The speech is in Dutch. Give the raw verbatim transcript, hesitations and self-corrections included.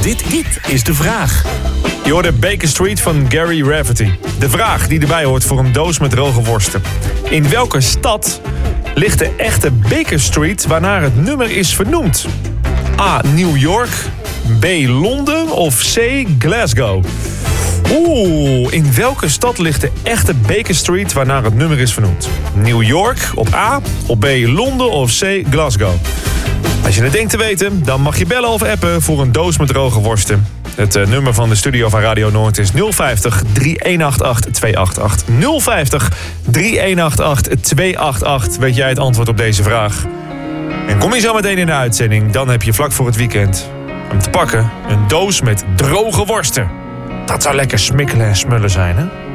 Dit, dit is de vraag. Je hoorde Baker Street van Gary Rafferty. De vraag die erbij hoort voor een doos met droge worsten. In welke stad ligt de echte Baker Street waarnaar het nummer is vernoemd? A. New York. B. Londen. Of C. Glasgow. Oeh, in welke stad ligt de echte Baker Street waarnaar het nummer is vernoemd? New York op A, op B Londen of C Glasgow. Als je het denkt te weten, dan mag je bellen of appen voor een doos met droge worsten. Het uh, nummer van de studio van Radio Noord is nul vijftig, drie een acht acht, twee acht acht. nul vijftig, drie een acht acht, twee acht acht. Weet jij het antwoord op deze vraag? En kom je zo meteen in de uitzending, dan heb je vlak voor het weekend om te pakken een doos met droge worsten. Dat zou lekker smikkelen en smullen zijn, hè?